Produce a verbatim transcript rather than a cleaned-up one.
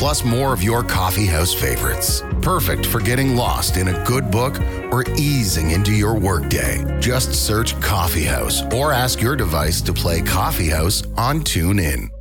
plus more of your coffee house favorites. Perfect for getting lost in a good book or easing into your workday. Just search Coffee House or ask your device to play Coffee House on TuneIn.